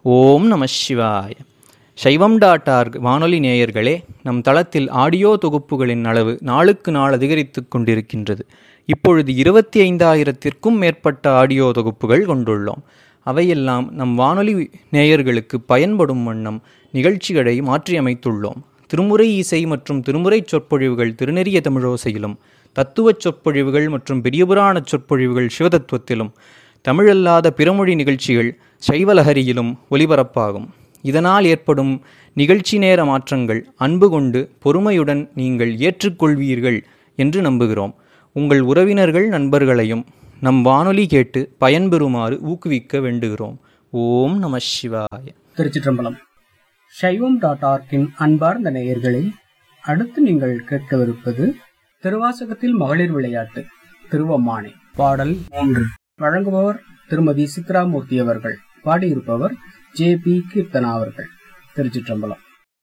ஓம் நம சிவாய. சைவம்.org வானொலி நேயர்களே, நம் தளத்தில் ஆடியோ தொகுப்புகளின் அளவு நாளுக்கு நாள் அதிகரித்து கொண்டிருக்கின்றது. இப்பொழுது 25,000த்திற்கும் மேற்பட்ட ஆடியோ தொகுப்புகள் கொண்டுள்ளோம். அவையெல்லாம் நம் வானொலி நேயர்களுக்கு பயன்படும் வண்ணம் நிகழ்ச்சிகளை மாற்றியமைத்துள்ளோம். திருமுறை இசை மற்றும் திருமுறை சொற்பொழிவுகள் திருநெறிய தமிழோசையிலும், தத்துவச் சொற்பொழிவுகள் மற்றும் பெரியபுராணச் சொற்பொழிவுகள் சிவதத்துவத்திலும், தமிழல்லாத பிறமொழி நிகழ்ச்சிகள் சைவலஹரியிலும் ஒலிபரப்பாகும். இதனால் ஏற்படும் நிகழ்ச்சி நேர மாற்றங்கள் அன்பு கொண்டு பொறுமையுடன் நீங்கள் ஏற்றுக்கொள்வீர்கள் என்று நம்புகிறோம். உங்கள் உறவினர்கள் நண்பர்களையும் நம் வானொலி கேட்டு பயன்பெறுமாறு ஊக்குவிக்க வேண்டுகிறோம். ஓம் நம சிவாய. திருச்சிற்றம்பலம். சைவம்.org அன்பார்ந்த நேயர்களே, அடுத்து நீங்கள் கேட்கவிருப்பது திருவாசகத்தில் மகளிர் விளையாட்டு திருவம்மானை பாடல் 3. வழங்குபவர் திருமதி சித்ராமூர்த்தி அவர்கள். பாடியிருப்பவர் ஜே.பி. கீர்த்தனா அவர்கள். திருச்சிற்றம்பலம்.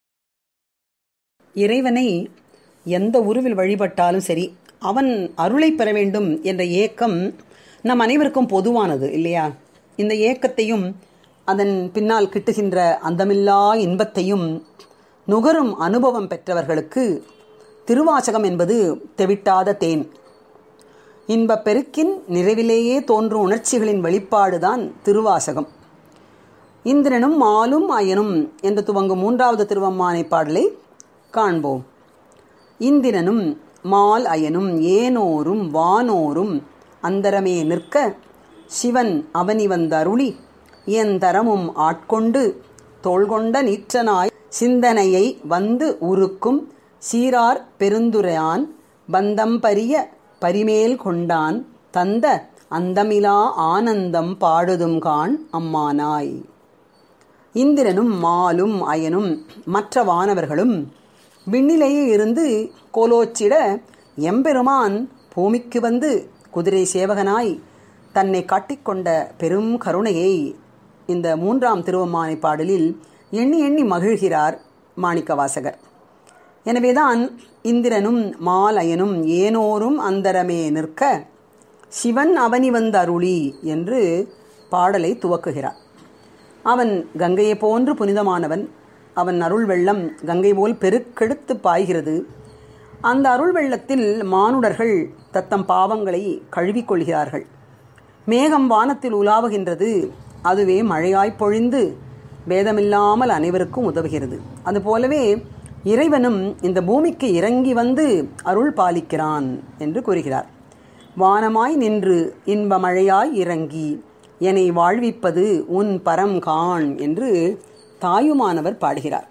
இறைவனை எந்த உருவில் வழிபட்டாலும் சரி, அவன் அருளை பெற வேண்டும் என்ற ஏக்கம் நம் அனைவருக்கும் பொதுவானது இல்லையா? இந்த ஏக்கத்தையும் அதன் பின்னால் கிட்டுகின்ற அந்தமில்லா இன்பத்தையும் நுகரும் அனுபவம் பெற்றவர்களுக்கு திருவாசகம் என்பது தெவிட்டாத தேன். இன்பப் பெருக்கின் நிறைவிலேயே தோன்றும் உணர்ச்சிகளின் வெளிப்பாடுதான் திருவாசகம். இந்திரனும் மாலும் அயனும் என்று துவங்கும் 3வது திருவம்மானை பாடலை காண்போம். இந்திரனும் மால் அயனும் ஏனோரும் வானோரும் அந்தரமே நிற்க, சிவன் அவனி வந்தருளி என் தரமும் ஆட்கொண்டு தோள்கொண்ட நீற்றனாய் சிந்தனையை வந்து உருக்கும் சீரார் பெருந்துரையான் பந்தம் பரிய பரிமேல் கொண்டான் தந்த அந்தமிலா ஆனந்தம் பாடுதும் கான் அம்மானாய். இந்திரனும் மாலும் அயனும் மற்ற வானவர்களும் விண்ணிலேயே இருந்து கோலோச்சிட, எம்பெருமான் பூமிக்கு வந்து குதிரை சேவகனாய் தன்னை காட்டிக்கொண்ட பெரும் கருணையை இந்த 3ஆம் திருவம்மானை பாடலில் எண்ணி எண்ணி மகிழ்கிறார் மாணிக்கவாசகர். எனவேதான் இந்திரனும் மாலயனும் ஏனோரும் அந்தரமே நிற்க, சிவன் அவனி வந்தருளி என்று பாடலை துவக்குகிறார். அவன் கங்கையை போன்று புனிதமானவன். அவன் அருள் வெள்ளம் கங்கை போல் பெருக்கெடுத்து பாய்கிறது. அந்த அருள் வெள்ளத்தில் மானுடர்கள் தத்தம் பாவங்களை கழுவிக்கொள்கிறார்கள். மேகம் வானத்தில் உலாவுகின்றது. அதுவே மழையாய் பொழிந்து வேதமில்லாமல் அனைவருக்கும் உதவுகிறது. அதுபோலவே இறைவனும் இந்த பூமிக்கு இறங்கி வந்து அருள் பாலிக்கிறான் என்று கூறுகிறார். வானமாய் நின்று இன்ப மழையாய் இறங்கி என்னை வாழ்விப்பது உன் பரம் காண் என்று தாயுமானவர் பாடுகிறார்.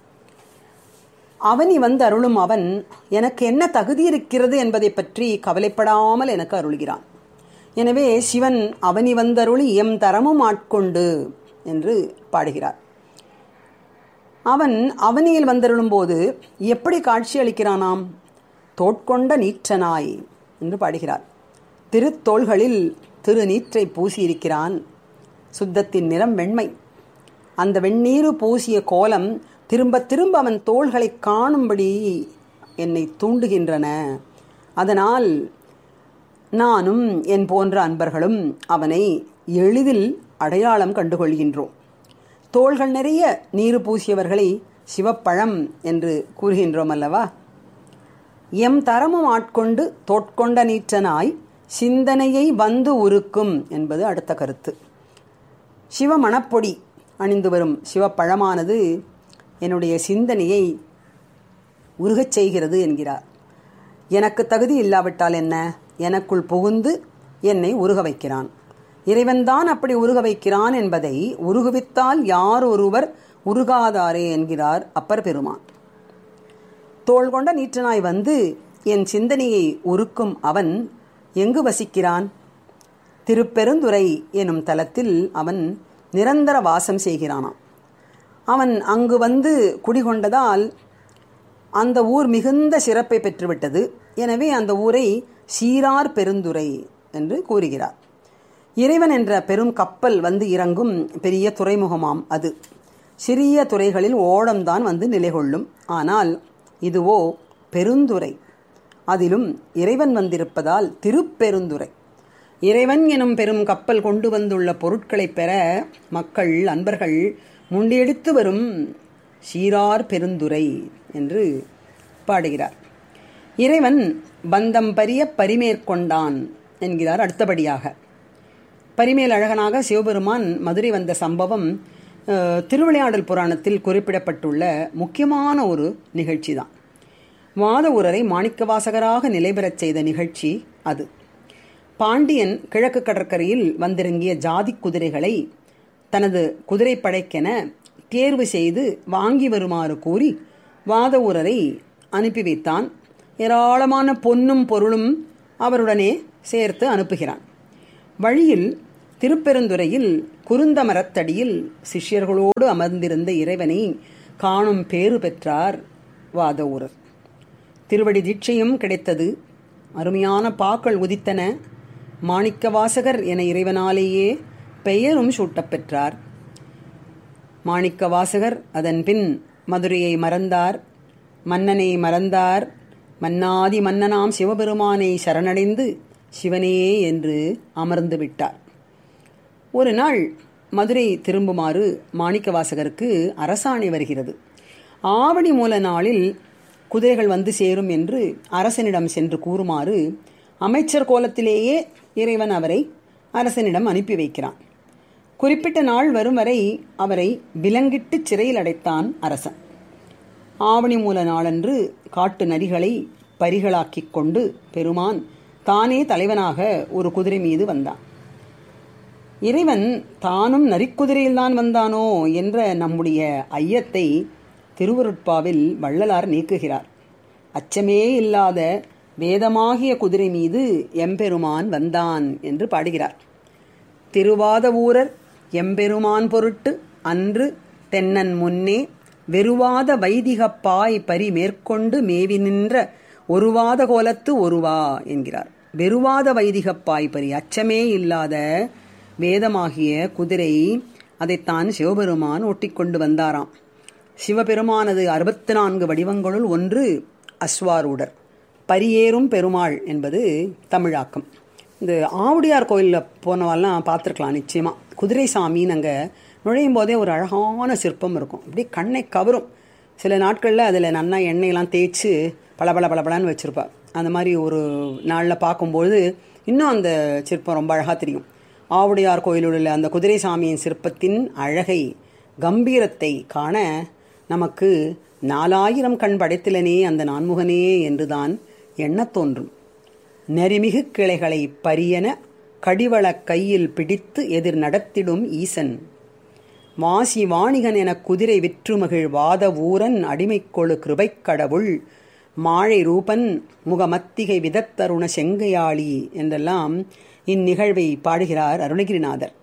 அவனி வந்து அருளும் அவன் எனக்கு என்ன தகுதி இருக்கிறது என்பதை பற்றி கவலைப்படாமல் எனக்கு அருள்கிறான். எனவே சிவன் அவனி வந்தருளி எம் தரமும் ஆட்கொண்டு என்று பாடுகிறார். அவன் அவனியில் வந்தருளும் போது எப்படி காட்சி அளிக்கிறானாம்? தோட்கொண்ட நீற்றனாய் என்று பாடுகிறார். திருத்தோள்களில் திருநீற்றை பூசியிருக்கிறான். சுத்தத்தின் நிறம் வெண்மை. அந்த வெந்நீரு பூசிய கோலம் திரும்ப திரும்ப அவன் தோள்களை காணும்படி என்னை தூண்டுகின்றன. அதனால் நானும் என் போன்ற அன்பர்களும் அவனை எளிதில் அடையாளம் கண்டுகொள்கின்றோம். தோள்கள் நிறைய நீரு பூசியவர்களை சிவப்பழம் என்று கூறுகின்றோம் அல்லவா? எம் தரமும் ஆட்கொண்டு தோட்கொண்ட நீற்றனாய் சிந்தனையை வந்து உருக்கும் என்பது அடுத்த கருத்து. சிவமணப்பொடி அணிந்து வரும் சிவப்பழமானது என்னுடைய சிந்தனையை உருகச் செய்கிறது என்கிறார். எனக்கு தகுதி இல்லாவிட்டால் என்ன? எனக்குள் புகுந்து என்னை உருக வைக்கிறான். இறைவன்தான் அப்படி உருக வைக்கிறான் என்பதை உருகுவித்தால் யார் ஒருவர் உருகாதாரே என்கிறார் அப்பர் பெருமான். தோள் கொண்ட நீற்றனாய் வந்து என் சிந்தனையை உருக்கும் அவன் எங்கு வசிக்கிறான்? திருப்பெருந்துறை எனும் தலத்தில் அவன் நிரந்தர வாசம் செய்கிறானாம். அவன் அங்கு வந்து குடிகொண்டதால் அந்த ஊர் மிகுந்த சிறப்பை பெற்றுவிட்டது. எனவே அந்த ஊரை சீரார் பெருந்துறை என்று கூறுகிறார். இறைவன் என்ற பெரும் கப்பல் வந்து இறங்கும் பெரிய துறைமுகமாம் அது. சிறிய துறைகளில் ஓடம்தான் வந்து நிலை கொள்ளும். ஆனால் இதுவோ பெருந்துறை. அதிலும் இறைவன் வந்திருப்பதால் திருப்பெருந்துறை. இறைவன் எனும் பெரும் கப்பல் கொண்டு வந்துள்ள பொருட்களை பெற மக்கள் அன்பர்கள் முண்டியடித்து வரும் சீரார் பெருந்துரை என்று பாடுகிறார். இறைவன் பந்தம் பரிய பரிமேற்கொண்டான் என்கிறார். அடுத்தபடியாக பரிமேல் அழகனாக சிவபெருமான் மதுரை வந்த சம்பவம் திருவிளையாடல் புராணத்தில் குறிப்பிடப்பட்டுள்ள முக்கியமான ஒரு நிகழ்ச்சி தான். வாத ஊரரை மாணிக்கவாசகராக நிலைபெறச் செய்த நிகழ்ச்சி அது. பாண்டியன் கிழக்கு கடற்கரையில் வந்திறங்கிய ஜாதி குதிரைகளை தனது குதிரைப்படைக்கென தேர்வு செய்து வாங்கி வருமாறு கூறி வாத ஊரரை அனுப்பி வைத்தான். ஏராளமான பொன்னும் பொருளும் அவருடனே சேர்த்து அனுப்புகிறான். வழியில் திருப்பெருந்துறையில் குருந்த மரத்தடியில் சிஷ்யர்களோடு அமர்ந்திருந்த இறைவனை காணும் பேறு பெற்றார் வாத ஊரர். திருவடி தீட்சையும் கிடைத்தது. அருமையான பாக்கள் உதித்தன. மாணிக்கவாசகர் என இறைவனாலேயே பெயரும் சூட்டப் பெற்றார். மாணிக்கவாசகர் அதன் பின் மதுரையை மறந்தார், மன்னனை மறந்தார். மன்னாதி மன்னனாம் சிவபெருமானை சரணடைந்து சிவனே என்று அமர்ந்து விட்டார். ஒரு நாள் மதுரை திரும்புமாறு மாணிக்கவாசகருக்கு அரசாணை வருகிறது. ஆவணி மூல நாளில் குதிரைகள் வந்து சேரும் என்று அரசனிடம் சென்று கூறுமாறு அமைச்சர் கோலத்திலேயே இறைவன் அவரை அரசனிடம் அனுப்பி வைக்கிறான். குறிப்பிட்ட நாள் வரும் வரை அவரை விலங்கிட்டு சிறையில் அடைத்தான் அரசன். ஆவணி மூல நாளன்று காட்டு நரிகளை பரிகளாக்கிக் கொண்டு பெருமான் தானே தலைவனாக ஒரு குதிரை மீது வந்தான். இறைவன் தானும் நரிக்குதிரையில்தான் வந்தானோ என்ற நம்முடைய ஐயத்தை திருவருட்பாவில் வள்ளலார் நீக்குகிறார். அச்சமே இல்லாத வேதமாகிய குதிரை மீது எம்பெருமான் வந்தான் என்று பாடுகிறார். திருவாத ஊரர் எம்பெருமான் பொருட்டு அன்று தென்னன் முன்னே வெறுவாத வைதிகப்பாய் பரி மேற்கொண்டு மேவி நின்ற ஒருவாத கோலத்து ஒருவா என்கிறார். வெறுவாத வைதிகப்பாய் பரி, அச்சமே இல்லாத வேதமாகிய குதிரை, அதைத்தான் சிவபெருமான் ஒட்டிக்கொண்டு வந்தாராம். சிவபெருமானது 64 வடிவங்களுள் ஒன்று அஸ்வாரூடர், பரியேறும் பெருமாள் என்பது தமிழாக்கம். இந்த ஆவுடையார் கோயிலில் போனவெல்லாம் பார்த்துருக்கலாம். நிச்சயமாக குதிரை சாமின்னு அங்கே நுழையும் போதே ஒரு அழகான சிற்பம் இருக்கும். அப்படியே கண்ணை கவரும். சில நாட்களில் அதில் நல்லா எண்ணெயெல்லாம் தேய்ச்சி பளபளன்னு வச்சுருப்பார். அந்த மாதிரி ஒரு நாளில் பார்க்கும்போது இன்னும் அந்த சிற்பம் ரொம்ப அழகாக தெரியும். ஆவுடையார் கோயிலில் உள்ள அந்த குதிரை சாமியின் சிற்பத்தின் அழகை, கம்பீரத்தை காண நமக்கு 4000 கண் படைத்திலனே அந்த நான்முகனே என்றுதான் எண்ணத் தோன்றும். நெறிமிகு கிளைகளை பரியன கடிவள கையில் பிடித்து எதிர் நடத்திடும் ஈசன், வாசி வாணிகன் என குதிரை விற்றுமகிழ் வாத ஊரன் அடிமைக்கொழு கிருபைக் கடவுள், மாழை ரூபன் முகமத்திகை விதத்தருண செங்கையாளி என்றெல்லாம் இந்நிகழ்வை பாடுகிறார் அருணகிரிநாதர்.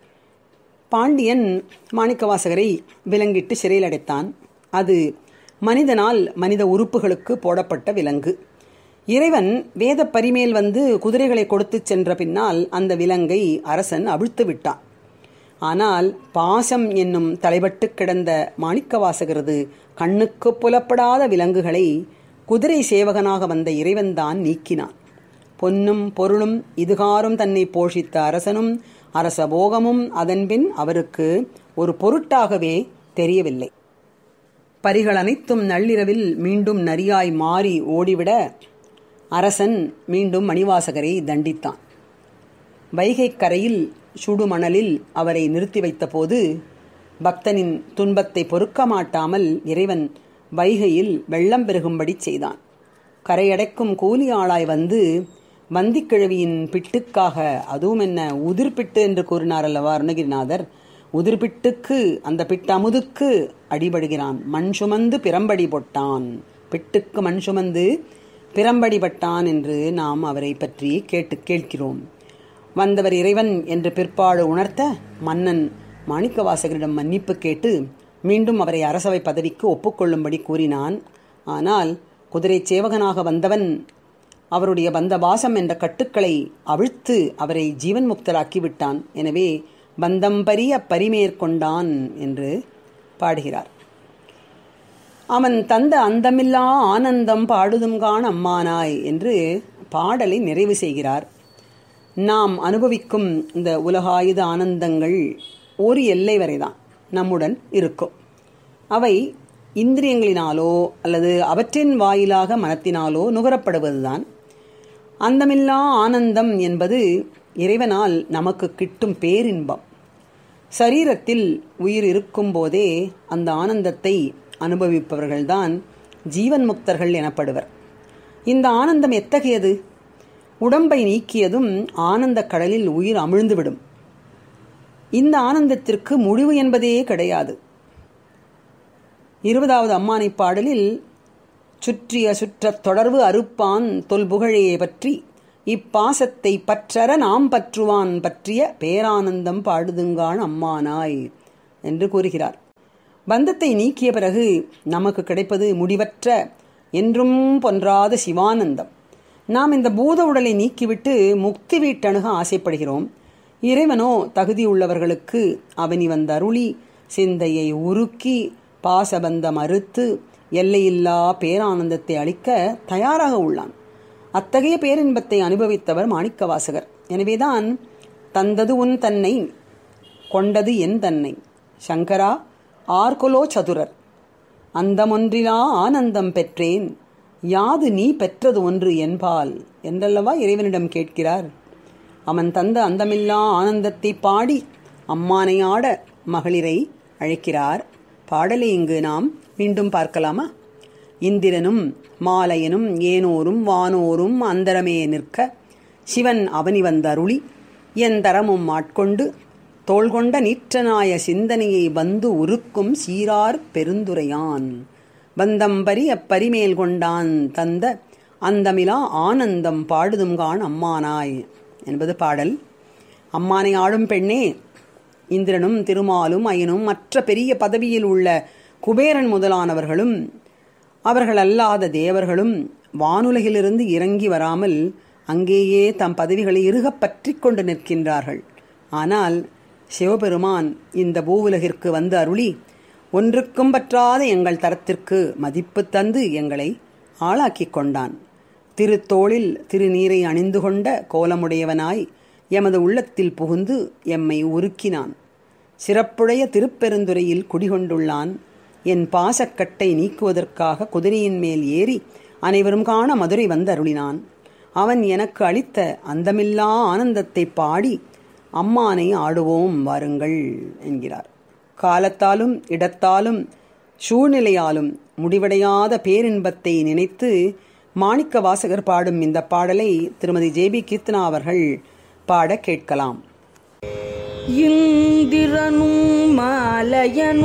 பாண்டியன் மாணிக்கவாசகரை விலங்கிட்டு சிறையில் அடைத்தான். அது மனிதனால் மனித உறுப்புகளுக்கு போடப்பட்ட விலங்கு. இறைவன் வேத பரிமேல் வந்து குதிரைகளை கொடுத்து சென்ற பின்னால் அந்த விலங்கை அரசன் அவிழ்த்து விட்டான். ஆனால் பாசம் என்னும் தலைபட்டு கிடந்த மாணிக்கவாசகரது கண்ணுக்கு புலப்படாத விலங்குகளை குதிரை சேவகனாக வந்த இறைவன்தான் நீக்கினான். பொன்னும் பொருளும் இதுகாரும் தன்னை போஷித்த அரசனும் அரச போகமும் அதன்பின் அவருக்கு ஒரு பொருட்டாகவே தெரியவில்லை. பரிகள் அனைத்தும் நள்ளிரவில் மீண்டும் நரியாய் மாறி ஓடிவிட அரசன் மீண்டும் மணிவாசகரை தண்டித்தான். வைகை கரையில் சுடுமணலில் அவரை நிறுத்தி வைத்தபோது பக்தனின் துன்பத்தை பொறுக்க மாட்டாமல் இறைவன் வைகையில் வெள்ளம் பெருகும்படி செய்தான். கரையடைக்கும் கூலி ஆளாய் வந்து வந்திக்கிழவியின் பிட்டுக்காக, அதுவும் என்ன உதிர்பிட்டு என்று கூறினார் அல்லவா அருணகிரிநாதர், உதிர்பிட்டுக்கு, அந்த பிட்டமுதுக்கு அடிபடுகிறான். மண் சுமந்து பிறம்படி பொட்டான், பிட்டுக்கு மண் சுமந்து பிறம்படி பட்டான் என்று நாம் அவரை பற்றி கேட்கிறோம். வந்தவர் இறைவன் என்று பிற்பாடு உணர்த்த மன்னன் மாணிக்கவாசகரிடம் மன்னிப்பு கேட்டு மீண்டும் அவரை அரசவை பதவிக்கு ஒப்புக்கொள்ளும்படி கூறினான். ஆனால் குதிரை சேவகனாக வந்தவன் அவருடைய பந்தபாசம் என்ற கட்டுக்களை அவிழ்த்து அவரை ஜீவன் முக்தராக்கி விட்டான். எனவே பந்தம் பரிய பரிமேற்கொண்டான் என்று பாடுகிறார். அவன் தந்த அந்தமில்லா ஆனந்தம் பாடுதும்கான் அம்மானாய் என்று பாடலை நிறைவு செய்கிறார். நாம் அனுபவிக்கும் இந்த உலகாயுத ஆனந்தங்கள் ஒரு எல்லை வரைதான் நம்முடன் இருக்கும். அவை இந்திரியங்களினாலோ அல்லது அவற்றின் வாயிலாக மனத்தினாலோ நுகரப்படுவதுதான். அந்தமில்லா ஆனந்தம் என்பது இறைவனால் நமக்கு கிட்டும் பேரின்பம். சரீரத்தில் உயிர் இருக்கும் போதே அந்த ஆனந்தத்தை அனுபவிப்பவர்கள்தான் ஜீவன் முக்தர்கள் எனப்படுவர். இந்த ஆனந்தம் எத்தகையது? உடம்பை நீக்கியதும் ஆனந்த கடலில் உயிர் அமிழ்ந்துவிடும். இந்த ஆனந்தத்திற்கு முடிவு என்பதே கிடையாது. 20வது அம்மானை பாடலில் சுற்றிய சுற்றத் தொடர்பு அறுப்பான் தொல்புகழையே பற்றி இப்பாசத்தை பற்றற நாம் பற்றுவான் பற்றிய பேரானந்தம் பாடுதுங்கான் அம்மானாய் என்று கூறுகிறார். பந்தத்தை நீக்கிய பிறகு நமக்கு கிடைப்பது முடிவற்ற என்றும் பொன்றாத சிவானந்தம். நாம் இந்த பூத உடலை நீக்கிவிட்டு முக்தி வீட்டணுக ஆசைப்படுகிறோம். இறைவனோ தகுதியுள்ளவர்களுக்கு அவனி வந்தருளி சிந்தையை உருக்கி பாசபந்தம் அறுத்து எல்லையில்லா பேரானந்தத்தை அளிக்க தயாராக உள்ளான். அத்தகைய பேரின்பத்தை அனுபவித்தவர் மாணிக்கவாசகர். எனவேதான் தந்தது உன் தன்னை கொண்டது என் தன்னை சங்கரா ஆர்கொலோ சதுரர் அந்தமொன்றிலா ஆனந்தம் பெற்றேன் யாது நீ பெற்றது ஒன்று என்பால் என்றல்லவா இறைவனிடம் கேட்கிறார். அவன் தந்த அந்தமில்லா ஆனந்தத்தை பாடி அம்மானை ஆட மகளிரை அழைக்கிறார். பாடலை இங்கு நாம் மீண்டும் பார்க்கலாமா? இந்திரனும் மாலையனும் ஏனோரும் வானோரும் அந்தரமே நிற்க சிவன் அவனி வந்தருளி என் தரமும் ஆட்கொண்டு தோள்கொண்ட நீற்றனாய சிந்தனையை வந்து உருக்கும் சீரார் பெருந்துரையான் வந்தம்பரி அப்பரிமேல் கொண்டான் தந்த அந்தமிலா ஆனந்தம் பாடுதுங்கான் அம்மானாய் என்பது பாடல். அம்மானை ஆடும் பெண்ணே, இந்திரனும் திருமாலும் அயனும் மற்ற பெரிய பதவியில் உள்ள குபேரன் முதலானவர்களும் அவர்கள் அல்லாத தேவர்களும் வானுலகிலிருந்து இறங்கி வராமல் அங்கேயே தம் பதவிகளை இறுகப் பற்றி கொண்டு நிற்கின்றார்கள். ஆனால் சிவபெருமான் இந்த பூவுலகிற்கு வந்து அருளி ஒன்றுக்கும் பற்றாத எங்கள் தரத்திற்கு மதிப்பு தந்து எங்களை ஆளாக்கிக் கொண்டான். திருத்தோளில் திருநீரை அணிந்து கொண்ட கோலமுடையவனாய் எமது உள்ளத்தில் புகுந்து எம்மை உருக்கினான். சிறப்புடைய திருப்பெருந்துறையில் குடிகொண்டுள்ளான். என் பாசக்கட்டை நீக்குவதற்காக குதிரையின் மேல் ஏறி அனைவரும் காண மதுரை வந்து அருளினான். அவன் எனக்கு அளித்த அந்தமில்லா ஆனந்தத்தை பாடி அம்மானை ஆடுவோம் வாருங்கள் என்கிறார். காலத்தாலும் இடத்தாலும் சூழ்நிலையாலும் முடிவடையாத பேரின்பத்தை நினைத்து மாணிக்க வாசகர் பாடும் இந்த பாடலை திருமதி ஜே.பி. கீர்த்தனா அவர்கள் பாட கேட்கலாம். இந்திரனும் மாலையனும்